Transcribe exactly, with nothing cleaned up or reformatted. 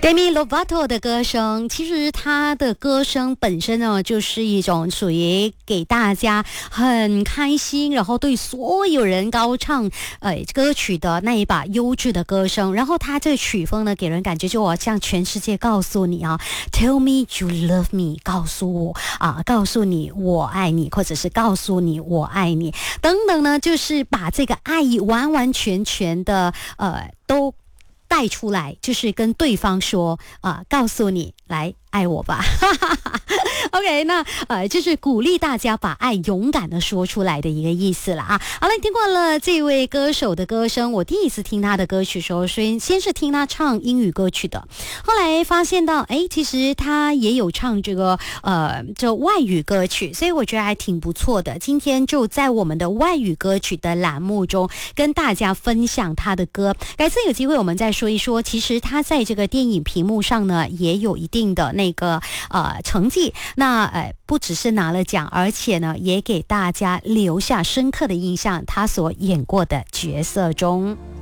Demi Lovato 的歌声，其实他的歌声本身呢，就是一种属于给大家很开心，然后对所有人高唱呃歌曲的那一把优质的歌声。然后他这曲风呢，给人感觉就好像全世界告诉你啊 ，Tell me you love me， 告诉我啊，告诉你我爱你，或者是告诉你我爱你等等呢，就是把这个爱意完完全全的呃都带出来，就是跟对方说啊、呃，告诉你来爱我吧。OK， 那呃，就是鼓励大家把爱勇敢的说出来的一个意思了啊。好了，听过了这位歌手的歌声，我第一次听他的歌曲的时候，先先是听他唱英语歌曲的，后来发现到，哎，其实他也有唱这个呃这外语歌曲，所以我觉得还挺不错的。今天就在我们的外语歌曲的栏目中跟大家分享他的歌。改次有机会我们再说一说，其实他在这个电影屏幕上呢，也有一定的那个呃成绩。那呃，不只是拿了奖，而且呢，也给大家留下深刻的印象。他所演过的角色中。